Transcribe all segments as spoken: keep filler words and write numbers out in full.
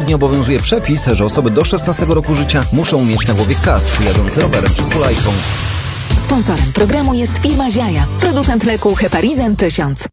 Podobnie obowiązuje przepis, że osoby do szesnastego roku życia muszą mieć na głowie kask jadący rowerem czy hulajką. Sponsorem programu jest firma Ziaja, producent leku Heparizin tysiąc.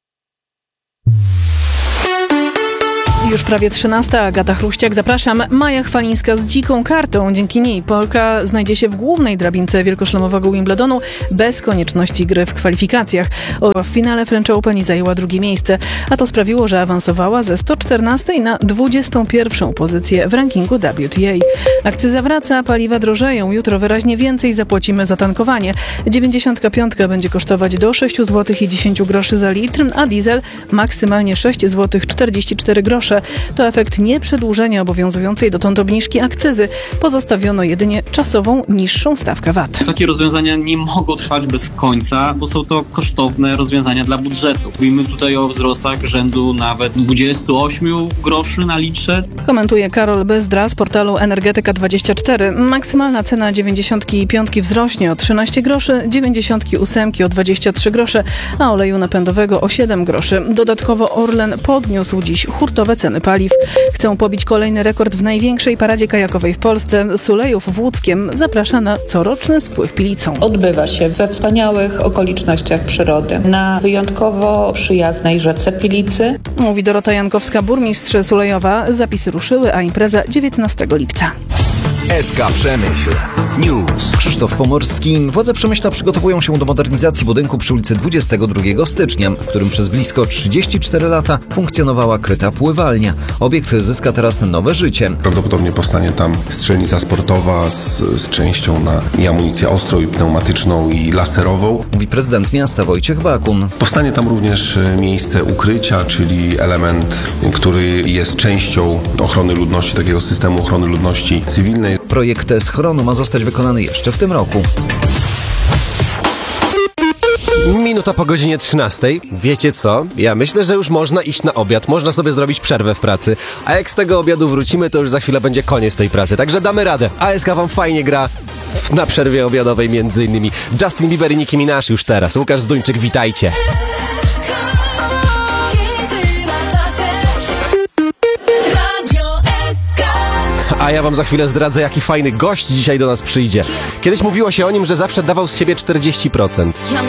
Już prawie trzynasta. Agata Chruściak, zapraszam. Maja Chwalińska z dziką kartą. Dzięki niej Polka znajdzie się w głównej drabince wielkoszlemowego Wimbledonu bez konieczności gry w kwalifikacjach. W finale French Open i zajęła drugie miejsce, a to sprawiło, że awansowała ze sto czternastej na dwudziestą pierwszą pozycję w rankingu W T A. Akcyza wraca, paliwa drożeją. Jutro wyraźnie więcej zapłacimy za tankowanie. dziewięćdziesiątka piątka będzie kosztować do sześć złotych i dziesięć groszy za litr, a diesel maksymalnie sześć złotych czterdzieści cztery grosze. To efekt nieprzedłużenia obowiązującej dotąd obniżki akcyzy. Pozostawiono jedynie czasową, niższą stawkę V A T. Takie rozwiązania nie mogą trwać bez końca, bo są to kosztowne rozwiązania dla budżetu. Mówimy tutaj o wzrostach rzędu nawet dwudziestu ośmiu groszy na litrze. Komentuje Karol Bezdra z portalu Energetyka dwadzieścia cztery. Maksymalna cena dziewięćdziesiątki piątki wzrośnie o trzynaście groszy, dziewięćdziesiątki ósemki o dwadzieścia trzy grosze, a oleju napędowego o siedem groszy. Dodatkowo Orlen podniósł dziś hurtowe ceny paliw. Chcą pobić kolejny rekord w największej paradzie kajakowej w Polsce. Sulejów w Łódzkiem zaprasza na coroczny spływ Pilicą. Odbywa się we wspaniałych okolicznościach przyrody, na wyjątkowo przyjaznej rzece Pilicy. Mówi Dorota Jankowska, burmistrz Sulejowa. Zapisy ruszyły, a impreza dziewiętnastego lipca. S K Przemyśl News. Krzysztof Pomorski. Władze Przemyśla przygotowują się do modernizacji budynku przy ulicy dwudziestego drugiego stycznia, w którym przez blisko trzydzieści cztery lata funkcjonowała kryta pływalnia. Obiekt zyska teraz nowe życie. Prawdopodobnie powstanie tam strzelnica sportowa z, z częścią na i amunicję ostrą i pneumatyczną i laserową. Mówi prezydent miasta Wojciech Bakun. Powstanie tam również miejsce ukrycia, czyli element, który jest częścią ochrony ludności, takiego systemu ochrony ludności cywilnej. Projekt schronu ma zostać wykonany jeszcze w tym roku. Minuta po godzinie trzynastej. Wiecie co? Ja myślę, że już można iść na obiad, można sobie zrobić przerwę w pracy. A jak z tego obiadu wrócimy, to już za chwilę będzie koniec tej pracy. Także damy radę. A S K wam fajnie gra na przerwie obiadowej między innymi. Justin Bieber i Nicki Minaj już teraz. Łukasz Zduńczyk, witajcie. A ja wam za chwilę zdradzę, jaki fajny gość dzisiaj do nas przyjdzie. Kiedyś mówiło się o nim, że zawsze dawał z siebie czterdzieści procent.